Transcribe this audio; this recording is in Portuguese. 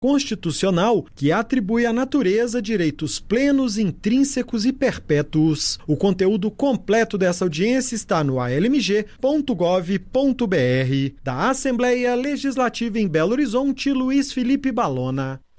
constitucional que atribui à natureza direitos plenos, intrínsecos e perpétuos. O conteúdo completo dessa audiência está no almg.gov.br. Da Assembleia Legislativa em Belo Horizonte, Luiz Felipe Balona.